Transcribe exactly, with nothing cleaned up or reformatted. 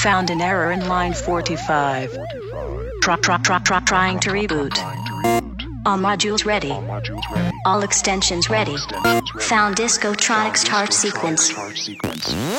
Found an error in line forty-five. Try, try, try, try, trying to reboot. All modules ready. All extensions ready. Found Discotronic start sequence.